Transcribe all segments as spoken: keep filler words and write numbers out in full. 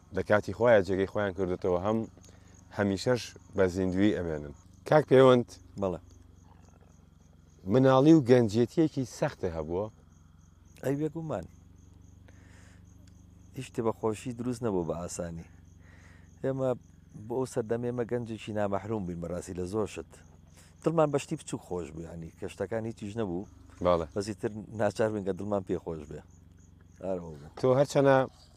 لە کاتی خۆیان جێگەی خۆیان کردوێتەوە هەم هەمیشەش بە زیندوی ئەمێنن. کاک پەیوەند بەڵێ مناڵی و گەنجێتیەکی سەختە هەبووە؟ ئەی بێگومان هیچ شتێ بە خۆشی دروست نەبوو بە ئاسانی. ئێمە بۆ ئەو سەردەمێمە گەنجێکی نامەحروم بووین بەڕاستی لە زۆر شت دڵمان بەشتی بچوو خۆش بوو ینی کە شتەکان هیچیش نەبوو بەزی تر ناچار بووین کە دڵمان پێ خۆش بێ. تۆ هەرچەنە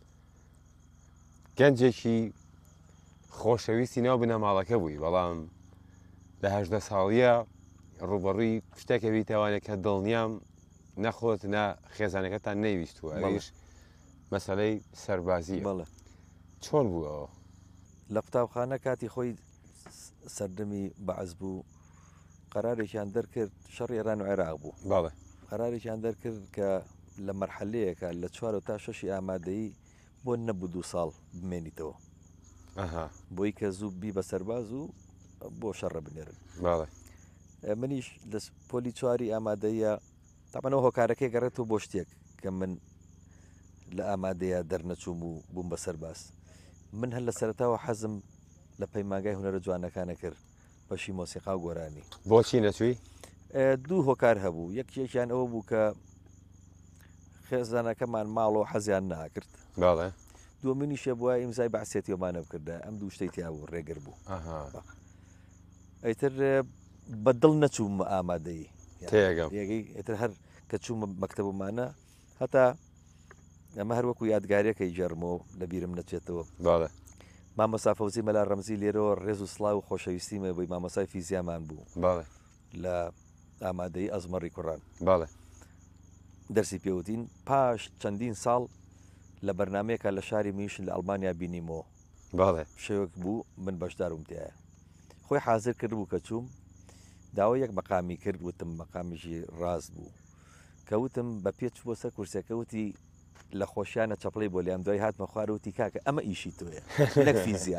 گەنجێکی خۆشەویستی ناو بنەماڵەکە بووی، بەڵام لە هەژدە ساڵیە ڕوبەڕووی شتێکەوی تاوانێت کە دڵنیام نەخۆت نا خێزانەکەتان نەیویستووە ئەویش مەسەلەی سەربازیە. بەڵێ چۆن بوو ئەوە؟ لە قوتابخانە کاتی خۆی سەردەمی بەعز بوو قەرارێکیان دەرکرد شەڕی ئێران و عێراق بوو. بەڵێ قەرارێکیان دەرکرد کە لە مەرحەلەیەکە لە چوار تا شەشی ئامادەیی بۆ نەبوو دوو ساڵ بمێنیتەوە بۆی کە زوو بی بە سەرباز و بۆ شەڕە بنێرن. باڵێ منیش لە پۆلی چواری ئامادەیە تاپەنەوە هۆکارەکەی گەڕێتەوە بۆ شتێک کە من لە ئامادەیە دەرنەچووم و بووم بە سەرباز. من هەر لە سەرەتاوە حەزم لە پەیمانگای هونەرە جوانەکانە کرد بەشی مۆسیقا و گۆرانی. بۆچی نەچووی؟ دوو هۆکار هەبوو، یەکێکیان ئەوە بوو کە خێزانەکەمان ماڵەوە حەزیان ناکرد. باڵێ دووەمینیشە بووە ئیمزای بەعسێتیەوەمانە بکردە ئەم دوو شتەی تیا بوو ڕێگر بوو. ئەیتر بەدڵ نەچووم ئامادەی تێگەی ئێتر هەر کە چوومە مەکتەبمانە هەتا ئەمە هەر وەکو یادگارەکەی جەرمەوە لە بیرم نەچێتەوە. باڵێ مامۆستا فەوزی مەلا ڕەمزی لێرەوە ڕێز و سڵاو و خۆشەویستیمە بۆی مامۆسای فیزیامان بوو. باڵێ لە ئامادەی ئەزمەڕی کوڕان. باڵێ دەرسی پێوتین پاش چەندین ساڵ لە بەرنمەیەکە لە شاری میشن لە ئەڵمانیا بینیمەوە. باڵێ شێوەک بوو من بەشدارم تایە خۆی حاضر کرد بوو کە چووم داوای یەک مەقامی کرد وتم مەقامیژی ڕاست بوو کەوتم بە پێچ بۆ سەر کورسەکەوتی لە خۆشیانە چەپڵی بۆ لیام دوای هاتمە خوارەوتی کاکە ئەمە ئیشی تۆیە نەک فیزیا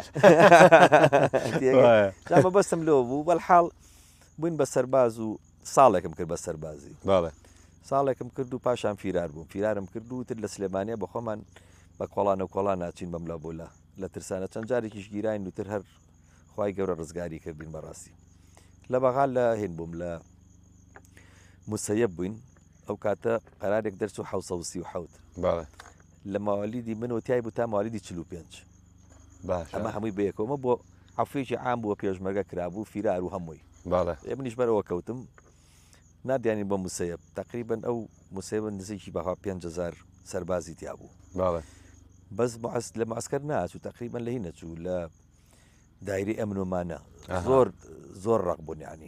ئەمە بەستم لەوە بوو بەڵحاڵ بووین بە سەرباز و ساڵێکم کرد بە سەربازی. باڵێ ساڵێکم کرد و پاشان فیرار بووم فیرارم کرد و تر لە سلێمانە بە خۆمان بە کۆڵانە و کۆڵان ناچین بەم لە بۆلا لە ترسانە چەند جارێکیش گیراین وتر هەر خی گەورە ڕزگاری کردین بەڕاستی. لە بەغال لە هێن بووم لە موسەیەب بووین ئەو کاتە قەرارێک دەرچ و حوسە و سی و حوت لە ماوالیدی من وتیای بوو تا ماوالیدی چل و پێنج ئەمە هەمووی بەیەکەوەمە بۆ عفوێکی عام بووە پێشمەرگە کرابوو فیرار و هەمووی. باڵێ منیش بەرەوە کەوتم نادیانی بە موسەیەب تقریبن ئەو موسەیەب نزیکی بەها پێنج هەزار سەربازی تیا بوو. باڵێ بەس لە ماسکەر ناچوو تقریبن لە هی نەچوو لە دایری ئەمنۆمانە زۆر زۆر ڕق بوون ینی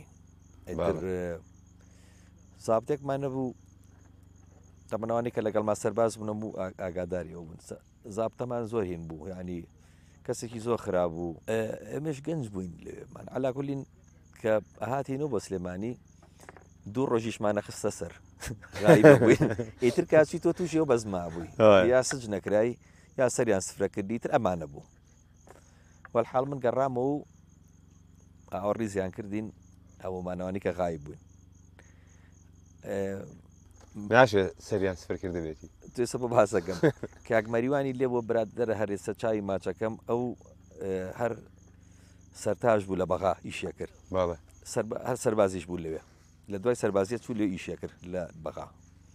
زابتێکمانە بوو تەمەنەوانی کە لەگەڵ ما سەرباز بوونم بوو ئاگاداریەوە بوون زابتەمان زۆر هین بوو ینی کەسێکی زۆر خراپ بوو ئەمێش گەنج بووین لێمان علاکولین کە هاتینەوە بە سلێمانی دوو ڕۆژیشمانە خستە سەر ئیتر کاچی تۆ تووشەوە بەزما بووی یا سج نەکرای یا سەریان سفرە کردی تر ئەمانە بوو. وەڵحاڵ من گەڕامەوە و ئاوەڕی زیان کردین ئەوەمانەوانی کە غایب بووین. ناشێ سەریان سفرکرد بێتی توێسە بۆ باسەکەم کاکمەریوانی لێ بۆ برادەرە هەرێسە چاوی ماچەکەم ئەو هەر سەرتاش بوو لە بەغا ئیشە کرد. باڵێ هەر سەربازیش بوو لەوێ لە دوای سەربازیە چوو لێ ئیشە کرد لە بەغا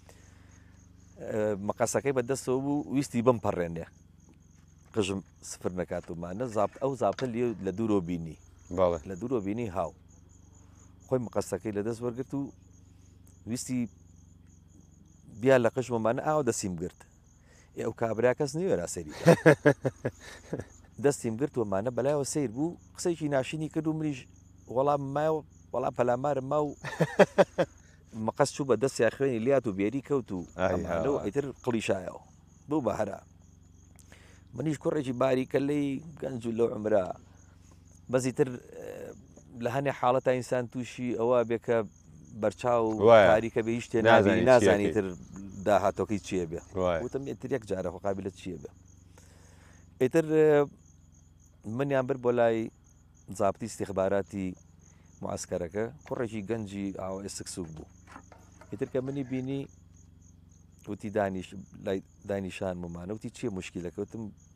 مەقەسەکەی بەدەستەوە بوو ویستی بم پەڕێنێ قژم سفر نکاتومانە زابط ئەو زابطە لێ لە دوورۆ بینی. باڵێ لە دوورۆ بینی هاو خۆی مەقەسەکەی لە دەست وەرگرت و ویستی بیا لە قژمەمانە ئاو دەستیم گرت ئەو کابرا کەس نوێرا سەری دەستیم گرت ومانە بەلایەوە سیر بوو قسەیکی ناشینی کرد و منیش وەڵام مایەوە وەڵام پەلامارم ما و مەقەس چوو بە دەستیا خوێنی لات و بێری کەوت و ئیتر قڵیشایەوە بوو بە هەرا منیش کوڕێکی باریکە لی گەنج و لەو عمرا بەزی تر لە هەنێ حاڵەتە ئینسان تووشی ئەوە بێکە بەرچاو تاریکە بە هیچ شتێ نازانی نازانی تر داهاتۆکەی چیە بێ وتم ئێتر یەک جارە قابلت چیە بێ. ئیتر منیان بر بۆ لای زابطی استیخباراتی معسکەرەکە کوڕێکی گەنجی ئاوە ئێسکسوک بوو. ئیتر کە منی بینی وتی دانیش لای دانیشان ممانە وتی چیە مشکلەکە وتم